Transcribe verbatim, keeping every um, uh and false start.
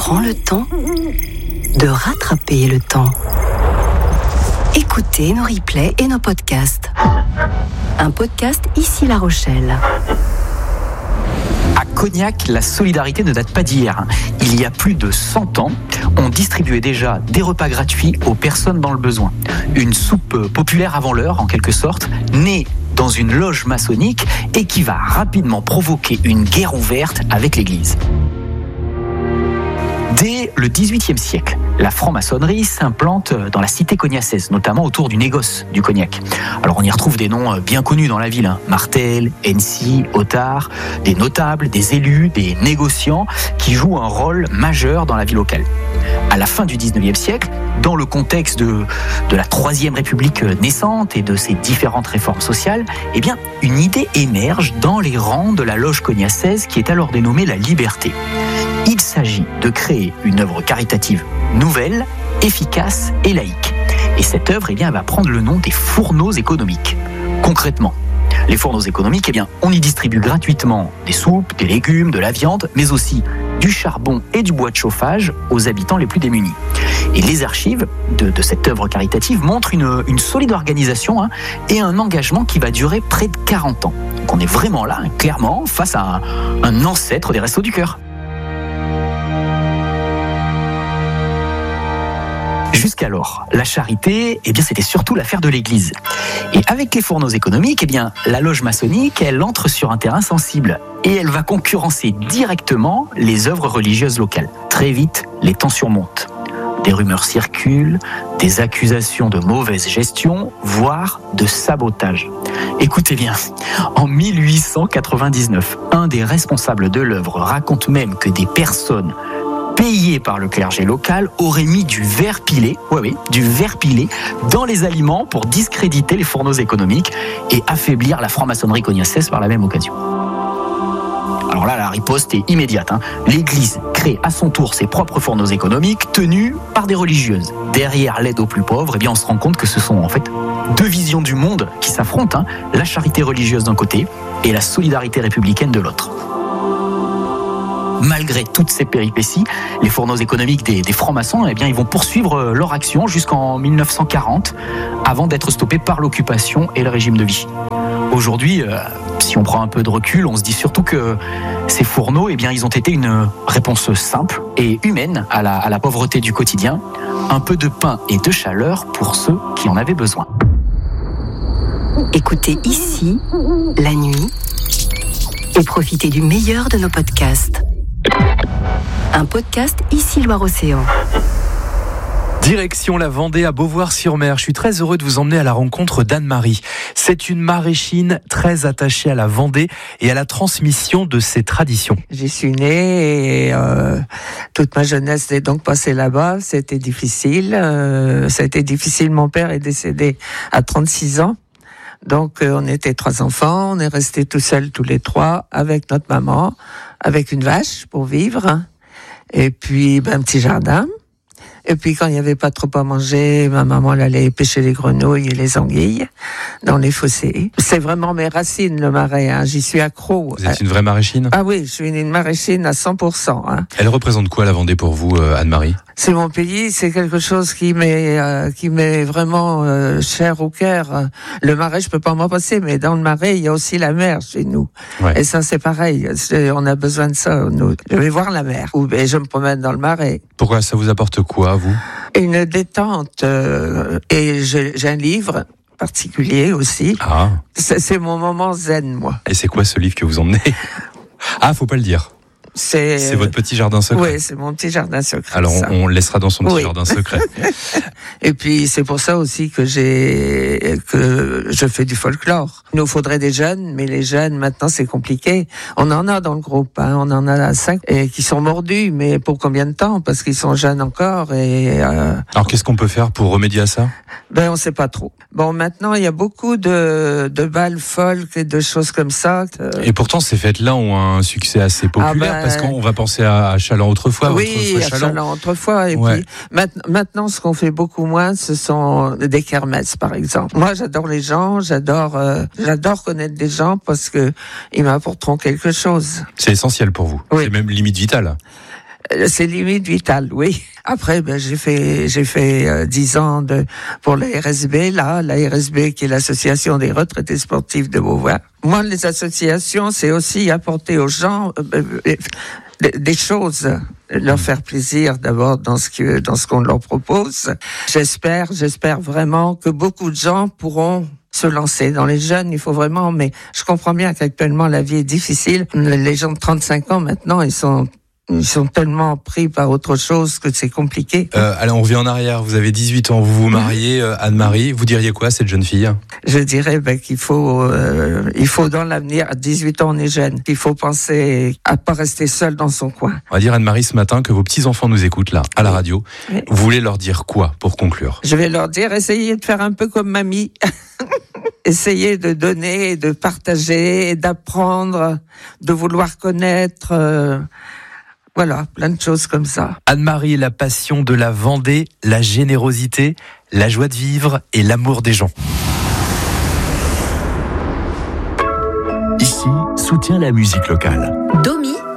prend le temps de rattraper le temps. Écoutez nos replays et nos podcasts. Un podcast Ici La Rochelle. À Cognac, la solidarité ne date pas d'hier. Il y a plus de cent ans, on distribuait déjà des repas gratuits aux personnes dans le besoin. Une soupe populaire avant l'heure, en quelque sorte, née dans une loge maçonnique et qui va rapidement provoquer une guerre ouverte avec l'Église. Dès le dix-huitième siècle, la franc-maçonnerie s'implante dans la cité cognacèse, notamment autour du négoce du cognac. Alors on y retrouve des noms bien connus dans la ville, hein. Martel, Hennessy, Otard, des notables, des élus, des négociants qui jouent un rôle majeur dans la vie locale. À la fin du dix-neuvième siècle, dans le contexte de, de la Troisième République naissante et de ses différentes réformes sociales, eh bien, une idée émerge dans les rangs de la loge cognacèse qui est alors dénommée la Liberté. Il s'agit de créer une œuvre caritative nouvelle, efficace et laïque. Et cette œuvre eh bien, va prendre le nom des fourneaux économiques. Concrètement, les fourneaux économiques, eh bien, on y distribue gratuitement des soupes, des légumes, de la viande, mais aussi du charbon et du bois de chauffage aux habitants les plus démunis. Et les archives de, de cette œuvre caritative montrent une, une solide organisation hein, et un engagement qui va durer près de quarante ans. Donc on est vraiment là, hein, clairement, face à un, un ancêtre des Restos du Cœur. Jusqu'alors, la charité, eh bien, c'était surtout l'affaire de l'Église. Et avec les fourneaux économiques, eh bien, la loge maçonnique, elle entre sur un terrain sensible et elle va concurrencer directement les œuvres religieuses locales. Très vite, les tensions montent. Des rumeurs circulent, des accusations de mauvaise gestion, voire de sabotage. Écoutez bien, en mille huit cent quatre-vingt-dix-neuf, un des responsables de l'œuvre raconte même que des personnes payés par le clergé local auraient mis du verre pilé, ouais, oui, du verre pilé dans les aliments pour discréditer les fourneaux économiques et affaiblir la franc-maçonnerie cognacèse par la même occasion. Alors là, la riposte est immédiate. Hein. L'Église crée à son tour ses propres fourneaux économiques tenus par des religieuses. Derrière l'aide aux plus pauvres, eh bien, on se rend compte que ce sont en fait deux visions du monde qui s'affrontent, hein. La charité religieuse d'un côté et la solidarité républicaine de l'autre. Malgré toutes ces péripéties, les fourneaux économiques des, des francs-maçons, eh bien, ils vont poursuivre leur action jusqu'en mille neuf cent quarante, avant d'être stoppés par l'occupation et le régime de Vichy. Aujourd'hui, euh, si on prend un peu de recul, on se dit surtout que ces fourneaux, eh bien, ils ont été une réponse simple et humaine à la, à la pauvreté du quotidien. Un peu de pain et de chaleur pour ceux qui en avaient besoin. Écoutez Ici, la nuit, et profitez du meilleur de nos podcasts. Un podcast Ici Loire-Océan. Direction la Vendée à Beauvoir-sur-Mer. Je suis très heureux de vous emmener à la rencontre d'Anne-Marie. C'est une maraîchine très attachée à la Vendée et à la transmission de ses traditions. J'y suis née et euh, toute ma jeunesse est donc passée là-bas. C'était difficile. Euh, ça a été difficile. Mon père est décédé à trente-six ans. Donc euh, on était trois enfants. On est restés tout seuls tous les trois avec notre maman, avec une vache pour vivre. Et puis ben, un petit jardin. Et puis quand il n'y avait pas trop à manger, ma maman elle allait pêcher les grenouilles et les anguilles dans les fossés. C'est vraiment mes racines, le marais. Hein. J'y suis accro. Vous êtes une vraie maraîchine ? Ah oui, je suis une maraîchine à cent pour cent. Hein. Elle représente quoi la Vendée pour vous, Anne-Marie ? C'est mon pays, c'est quelque chose qui m'est euh, qui m'est vraiment euh, cher au cœur. Le marais, je peux pas m'en passer, mais dans le marais, il y a aussi la mer chez nous. Ouais. Et ça, c'est pareil. C'est, on a besoin de ça. Nous. Je vais voir la mer. Et je me promène dans le marais. Pourquoi ça vous apporte quoi, vous ? Une détente. Euh, et je, j'ai un livre particulier aussi. Ah. C'est, c'est mon moment zen, moi. Et c'est quoi ce livre que vous emmenez ? Ah, faut pas le dire. C'est... c'est votre petit jardin secret. Oui, c'est mon petit jardin secret. Alors on, on le laissera dans son petit oui. jardin secret. Et puis c'est pour ça aussi que j'ai que je fais du folklore. Il nous faudrait des jeunes, mais les jeunes maintenant c'est compliqué. On en a dans le groupe, hein, on en a cinq et qui sont mordus, mais pour combien de temps ? Parce qu'ils sont jeunes encore. Et euh... alors qu'est-ce qu'on peut faire pour remédier à ça ? Ben on sait pas trop. Bon maintenant il y a beaucoup de de balles folk et de choses comme ça. Et pourtant ces fêtes-là ont un succès assez populaire. Ah ben, parce qu'on va penser à Chaland autrefois. Oui, autrefois, à Chaland autrefois. Et ouais. puis maintenant, ce qu'on fait beaucoup moins, ce sont des kermesses, par exemple. Moi, j'adore les gens, j'adore, euh, j'adore connaître des gens parce que ils m'apporteront quelque chose. C'est essentiel pour vous. Oui. C'est même limite vital. C'est limite vital, oui. Après, ben, j'ai fait, j'ai fait euh, dix ans de, pour la R S B, là, la R S B qui est l'association des retraités sportifs de Beauvoir. Moi, les associations, c'est aussi apporter aux gens euh, euh, des, des choses, leur faire plaisir d'abord dans ce que, dans ce qu'on leur propose. J'espère, j'espère vraiment que beaucoup de gens pourront se lancer. Dans les jeunes, il faut vraiment, mais je comprends bien qu'actuellement la vie est difficile. Les gens de trente-cinq ans maintenant, ils sont Ils sont tellement pris par autre chose que c'est compliqué. Euh, alors on revient en arrière, vous avez dix-huit ans, vous vous mariez, euh, Anne-Marie, vous diriez quoi à cette jeune fille ? Je dirais ben, qu'il faut, euh, il faut dans l'avenir, à dix-huit ans on est jeune, il faut penser à pas rester seul dans son coin. On va dire Anne-Marie ce matin que vos petits-enfants nous écoutent là, à la radio. Oui. Vous voulez leur dire quoi pour conclure ? Je vais leur dire, essayez de faire un peu comme mamie. Essayez de donner, de partager, d'apprendre, de vouloir connaître... Euh, Voilà, plein de choses comme ça. Anne-Marie, la passion de la Vendée, la générosité, la joie de vivre et l'amour des gens. Ici, soutient la musique locale. Domi